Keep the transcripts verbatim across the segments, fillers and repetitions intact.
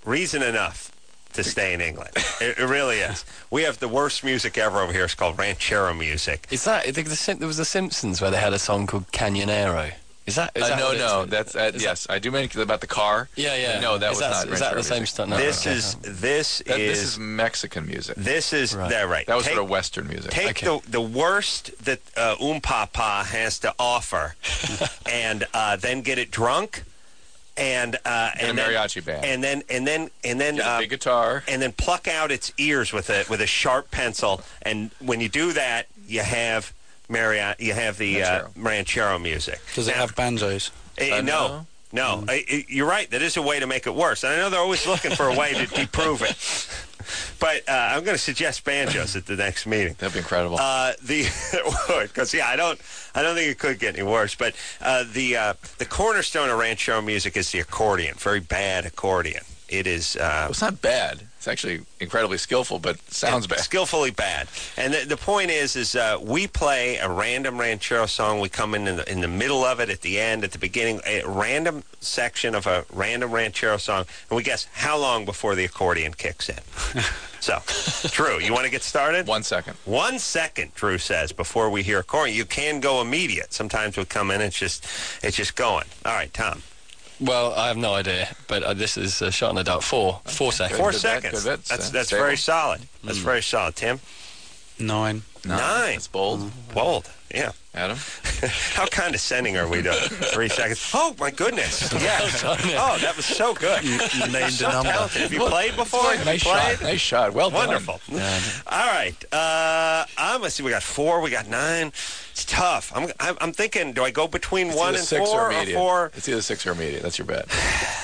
reason enough to stay in England. It, it really is. We have the worst music ever over here. It's called ranchero music. Is that, I think the, Sim- there was The Simpsons where they had a song called Canyonero. Is that, is uh, that no, what no, it's, that's, uh, yes, that, I do mention about the car. Yeah, yeah. No, that is was that, not Is that the music. same stuff? No, this okay. is, this that, is... This is Mexican music. This is, right. that right. That was take, sort of Western music. Take okay. the, the worst that uh, Um Papa has to offer and uh, then get it drunk. And uh, and, and a then, mariachi band, and then and then and then Get a uh, big guitar, and then pluck out its ears with a with a sharp pencil. And when you do that, you have maria, you have the ranchero, uh, ranchero music. Does it now, have banjos? Uh, uh, no, no. Mm. I, you're right. That is a way to make it worse. And I know they're always looking for a way to deprove it. But uh, I'm going to suggest banjos at the next meeting. That'd be incredible. Uh, the because yeah, I don't, I don't think it could get any worse. But uh, the uh, the cornerstone of ranchero music is the accordion. Very bad accordion. It is. Uh, well, it's not bad. It's actually incredibly skillful, but sounds bad. Skillfully bad. And the, the point is, is uh, we play a random ranchero song. We come in in the, in the middle of it, at the end, at the beginning, a random section of a random ranchero song, and we guess how long before the accordion kicks in. So, Drew, you want to get started? One second. One second, Drew says, before we hear accordion. You can go immediate. Sometimes we come in, it's just, it's just going. All right, Tom. Well, I have no idea, but uh, this is uh, Shot in the Dark. Four. Okay. Four seconds. Four good seconds. Bet, that's uh, that's stable. very solid. That's mm. very solid. Tim? Nine. Nine. Nine. That's bold. Mm. Bold. Yeah. Adam? How condescending are we to three seconds? Oh, my goodness. Yeah. Oh, that was so good. You, you named so a number. Talented. Have you played before? Have Nice you played? shot. Nice shot. Well done. Wonderful. Yeah. All right. Uh, I'm going to see. We got four. We got nine. It's tough. I'm I'm, I'm thinking, do I go between it's one and six four or, or four? It's either six or immediate. That's your bet.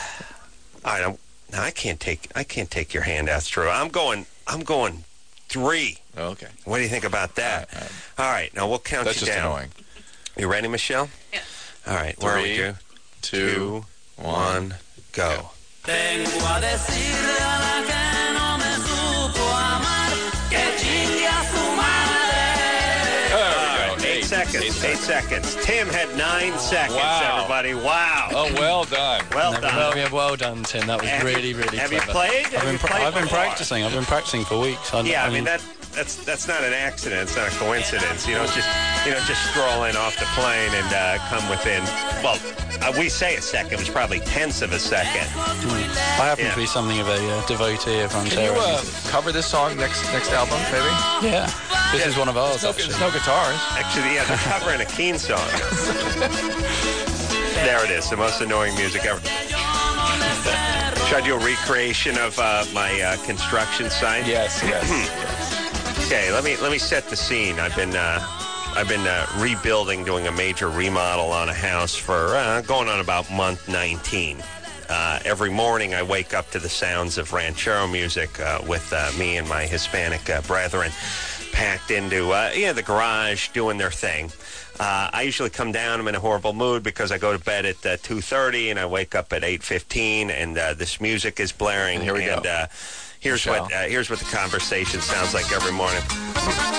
All right. I'm, no, I can't take I can't take your handouts, Drew. I'm going I'm going three. Oh, okay. What do you think about that? All right. All right. Now we'll count That's you just down. annoying. You ready, Michelle? Yeah. All right. Three, where are we, Drew? Two, Two one, one, go. Tengo a decirle a la que no me supo amar que chingue a su madre. There we All go. right, eight, seconds. Eight, eight seconds. Tim had nine seconds, Wow. everybody. Wow. Oh, well done. Well Never, done. well, yeah, well done, Tim. That was Have really, you, really Have clever. you played? I've Have been, you pra- played I've been before? practicing. I've been practicing for weeks. I, Yeah, I, I mean, mean that that's that's not an accident. It's not a coincidence. You don't just you don't just stroll in off the plane and uh, come within. Well, uh, we say a second. It was probably tenths of a second. I happen Yeah. to be something of a uh, devotee of Can you ranchero uh, music. cover this song next next album, maybe? Yeah, this is one of ours. There's no, actually. there's no guitars. Actually, yeah, they're covering a Keane song. There it is. The most annoying music ever. Should I do a recreation of uh, my uh, construction site? Yes, yes. Okay, let me let me set the scene. I've been uh, I've been uh, rebuilding, doing a major remodel on a house for uh, going on about month nineteen. Uh, every morning I wake up to the sounds of ranchero music uh, with uh, me and my Hispanic uh, brethren packed into uh, you know, the garage doing their thing. Uh, I usually come down. I'm in a horrible mood because I go to bed at uh, two thirty and I wake up at eight fifteen, and uh, this music is blaring. And here we and, go. Uh, here's Michelle. what uh, here's what the conversation sounds like every morning.